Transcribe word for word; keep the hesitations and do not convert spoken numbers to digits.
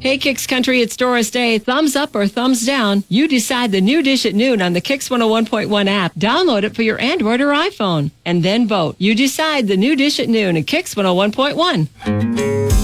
Hey, Kicks Country, it's Doris Day. Thumbs up or thumbs down? You decide the new dish at noon on the Kicks one oh one point one app. Download it for your Android or iPhone. And then vote. You decide the new dish at noon at Kicks one oh one point one.